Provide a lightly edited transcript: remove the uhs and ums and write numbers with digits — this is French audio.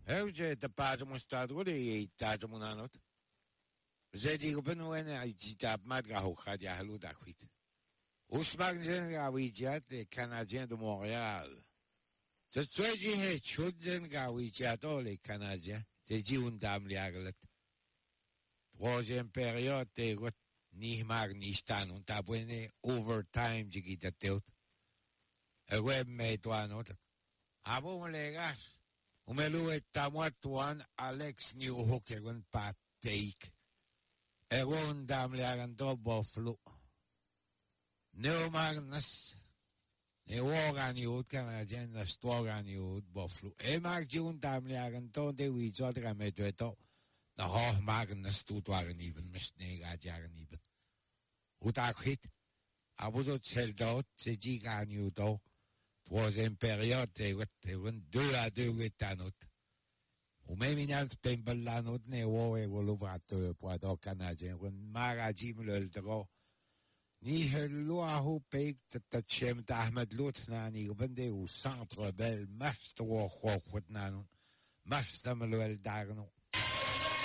J'ai pas de mon stade, et t'as de mon anot. J'ai dit que ben ouais, j'ai dit madra au khadia halou d'akwit. Ousmane Gawidiat, les Canadiens de Montréal. C'est toi qui Chudzen Gawidiat, les Canadiens. C'est dit une dame liaglet. Troisième période, t'es ni mag ni stan, on t'a bonné overtime, j'ai dit teut. Et ouais, mais toi, non. Ah bon, les gars. On me loue tamuatuan Alex Newhook, et un pateik. Et une dame liaganto Buffalo. Neomagnas, Neoganiut Canadien, la Stoganiut Buffalo. Et Mark June Tamliaganton, de Wizard Rametueto, the Hoch Magnus Tutwagen even, Miss Negajagan even. Utak hit, I was out held out, the Giganiuto, troisième période, they went 2-2 with Tanut. Ou même not Pemble Lanut, Neo, et Wolovato, Poido Canadien, when Marajim Leltero. Ni hello peik te chem Ahmed Lutnani bende au centre bel mastro khotnan mastamel dagno